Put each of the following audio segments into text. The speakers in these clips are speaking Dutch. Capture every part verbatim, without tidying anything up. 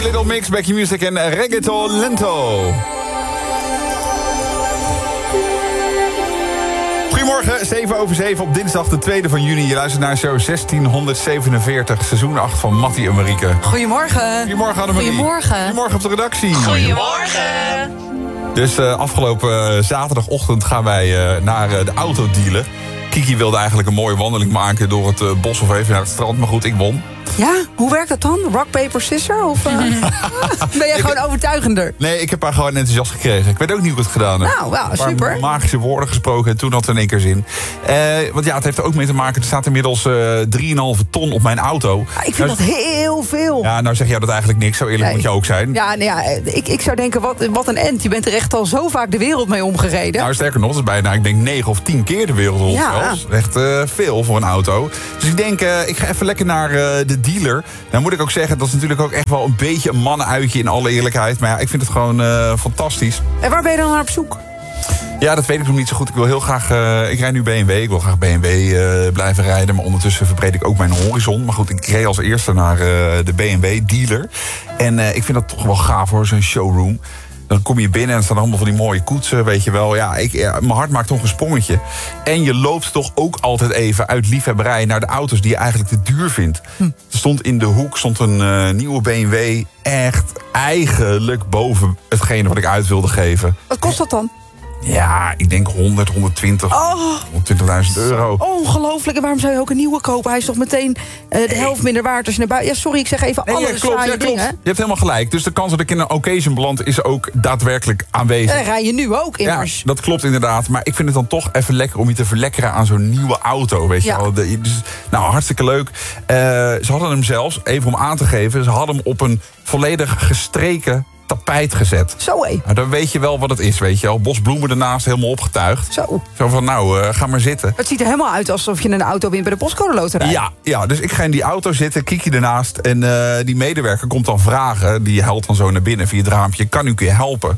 Little Mix, Becky Music en Reggaeton Lento. Goedemorgen, zeven over zeven op dinsdag de tweede van juni. Je luistert naar show zestienhonderdzevenenveertig, seizoen acht van Mattie en Marieke. Goedemorgen. Goedemorgen Annemarie. Goedemorgen. Goedemorgen op de redactie. Goedemorgen. Dus uh, afgelopen zaterdagochtend gaan wij uh, naar uh, de autodealer. Kiki wilde eigenlijk een mooie wandeling maken door het uh, bos of even naar het strand. Maar goed, ik won. Ja, hoe werkt dat dan? Rock, paper, scissor? Of uh, ben jij gewoon overtuigender? Nee, ik heb haar gewoon enthousiast gekregen. Ik weet ook niet hoe ik het gedaan heb. Nou, wel, super. Een paar magische woorden gesproken en toen had het in één keer zin. Uh, want ja, het heeft er ook mee te maken. Er staat inmiddels uh, drie komma vijf ton op mijn auto. Ja, ik vind nou, dat heel veel. Ja, nou zeg jij dat eigenlijk niks. Zo eerlijk nee. moet je ook zijn. Ja, nou ja ik, ik zou denken, wat, wat een end. Je bent er echt al zo vaak de wereld mee omgereden. Nou, sterker nog, dat is bijna, ik denk negen of tien keer de wereld rond. Ja. Echt uh, veel voor een auto. Dus ik denk, uh, ik ga even lekker naar uh, de dealer. Nou moet ik ook zeggen, dat is natuurlijk ook echt wel een beetje een mannenuitje in alle eerlijkheid. Maar ja, ik vind het gewoon uh, fantastisch. En waar ben je dan naar op zoek? Ja, dat weet ik nog niet zo goed. Ik wil heel graag, uh, ik rijd nu B M W, ik wil graag B M W uh, blijven rijden. Maar ondertussen verbreed ik ook mijn horizon. Maar goed, ik reed als eerste naar uh, de B M W dealer. En uh, ik vind dat toch wel gaaf hoor, zo'n showroom. Dan kom je binnen en er staan allemaal van die mooie koetsen, weet je wel. Ja, ik, ja, mijn hart maakt toch een sprongetje. En je loopt toch ook altijd even uit liefhebberij naar de auto's die je eigenlijk te duur vindt. Hm. Er stond in de hoek stond een uh, nieuwe B M W echt eigenlijk boven hetgene wat ik uit wilde geven. Wat kost dat dan? Ja, ik denk honderd, honderdtwintig, oh, honderdtwintigduizend euro. Ongelooflijk. En waarom zou je ook een nieuwe kopen? Hij is toch meteen uh, de helft minder waard als je naar buiten... Ja, sorry, ik zeg even nee, alle ja, klopt, saaie ja, klopt. dingen. Je hebt helemaal gelijk. Dus de kans dat ik in een occasion beland is ook daadwerkelijk aanwezig. En rij je nu ook immers. Ja, dat klopt inderdaad. Maar ik vind het dan toch even lekker om je te verlekkeren aan zo'n nieuwe auto. Weet ja. je wel. De, dus, nou, hartstikke leuk. Uh, ze hadden hem zelfs, even om aan te geven... ze hadden hem op een volledig gestreken tapijt gezet. Zo hé. Nou, dan weet je wel wat het is, weet je wel. Bosbloemen ernaast, helemaal opgetuigd. Zo. Zo van, nou, uh, ga maar zitten. Het ziet er helemaal uit alsof je een auto wint bij de postcode loterij. Ja, ja, dus ik ga in die auto zitten, Kiki ernaast... en uh, die medewerker komt dan vragen... die helpt dan zo naar binnen via het raampje... kan u je helpen?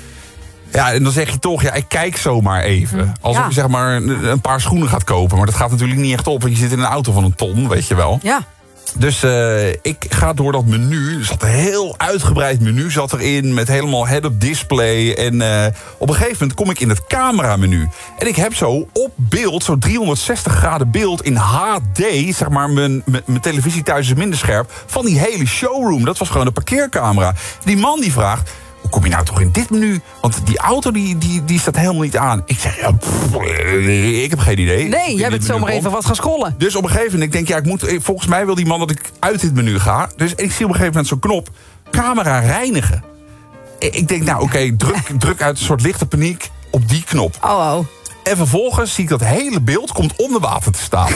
Ja, en dan zeg je toch, ja, ik kijk zomaar even. Alsof ja. je zeg maar een paar schoenen gaat kopen. Maar dat gaat natuurlijk niet echt op, want je zit in een auto van een ton, weet je wel. Ja. Dus uh, ik ga door dat menu. Er zat een heel uitgebreid menu zat erin. Met helemaal head-up display. En uh, op een gegeven moment kom ik in het cameramenu. En ik heb zo op beeld, zo driehonderdzestig graden beeld in H D. Zeg maar, mijn, mijn televisie thuis is minder scherp. Van die hele showroom. Dat was gewoon de parkeercamera. Die man die vraagt... hoe kom je nou toch in dit menu? Want die auto die, die, die staat helemaal niet aan. Ik zeg, ja, pff, ik heb geen idee. Nee, jij bent zomaar even wat gaan scrollen. Dus op een gegeven moment, ik denk, ja, ik moet, volgens mij wil die man dat ik uit dit menu ga. Dus ik zie op een gegeven moment zo'n knop, camera reinigen. Ik denk, nou oké, okay, druk, druk uit een soort lichte paniek op die knop. Oh, oh. En vervolgens zie ik dat hele beeld komt onder water te staan.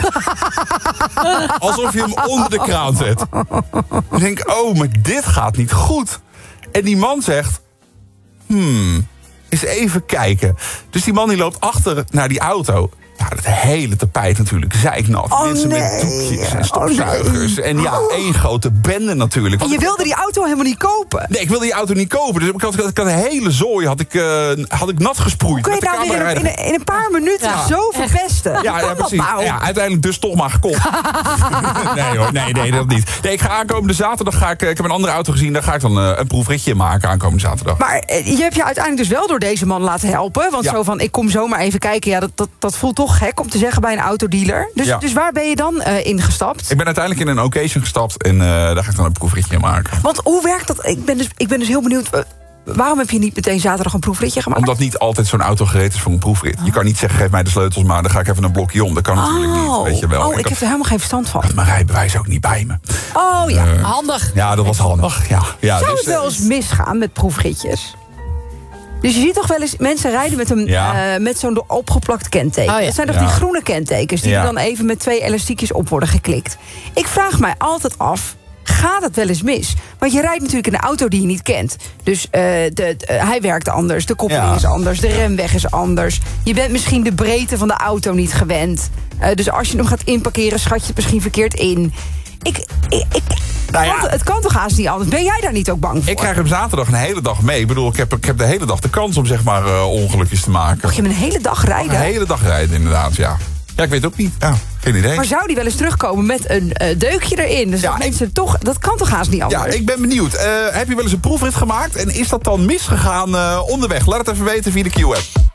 Alsof je hem onder de kraan zet. Ik denk, oh, maar dit gaat niet goed. En die man zegt... Hmm, eens even kijken. Dus die man die loopt achter naar die auto. Ja, dat hele tapijt natuurlijk, zeiknat. Oh, mensen nee. met doekjes en stofzuigers. Oh, nee. En ja, één grote bende natuurlijk. En je wilde die auto helemaal niet kopen? Nee, ik wilde die auto niet kopen. Dus ik had, ik had een hele zooi had ik, uh, had ik nat gesproeid. Hoe kun je nou weer in, in, in een paar minuten ja. zo verpesten? Ja, ja, precies. Nou? Ja, uiteindelijk dus toch maar gekocht. nee hoor, nee, nee, dat niet. Nee, ik ga aankomende zaterdag, ga ik, ik heb een andere auto gezien... daar ga ik dan uh, een proefritje maken aankomende zaterdag. Maar uh, je hebt je uiteindelijk dus wel door deze man laten helpen. Want ja. zo van, ik kom zomaar even kijken. Ja, dat, dat, dat voelt toch gek om te zeggen bij een autodealer. Dus, ja. dus waar ben je dan uh, ingestapt? Ik ben uiteindelijk in een occasion gestapt en uh, daar ga ik dan een proefritje maken. Want hoe werkt dat? Ik ben dus, ik ben dus heel benieuwd... Uh, waarom heb je niet meteen zaterdag een proefritje gemaakt? Omdat niet altijd zo'n auto gereed is voor een proefrit. Je kan niet zeggen, geef mij de sleutels maar, dan ga ik even een blokje om. Dat kan natuurlijk oh. niet, weet je wel. Oh, ik, ik heb had, er helemaal geen verstand van. Ik had mijn rijbewijs ook niet bij me. Oh ja, uh, handig. Ja, dat was handig. Ja, ja, Zou dus, het wel eens misgaan met proefritjes? Dus je ziet toch wel eens mensen rijden met, een, ja. uh, met zo'n opgeplakt kenteken. Oh, ja. Dat zijn toch ja. die groene kentekens die ja. er dan even met twee elastiekjes op worden geklikt. Ik vraag mij altijd af, gaat het wel eens mis? Want je rijdt natuurlijk in een auto die je niet kent. Dus uh, de, de, uh, hij werkt anders, de koppeling ja. is anders, de remweg is anders. Je bent misschien de breedte van de auto niet gewend. Uh, dus als je hem gaat inparkeren, schat je het misschien verkeerd in. Ik, ik, ik, nou ja, het kan toch haast niet anders? Ben jij daar niet ook bang voor? Ik krijg hem zaterdag een hele dag mee. Ik bedoel, ik heb, ik heb de hele dag de kans om zeg maar uh, ongelukjes te maken. Mag je hem een hele dag rijden? Een hele dag rijden, inderdaad, ja. Ja, ik weet het ook niet. Ja, geen idee. Maar zou die wel eens terugkomen met een uh, deukje erin? Dus ja, dat mensen toch, dat kan toch haast niet anders? Ja, ik ben benieuwd. Uh, heb je wel eens een proefrit gemaakt? En is dat dan misgegaan uh, onderweg? Laat het even weten via de Q-app.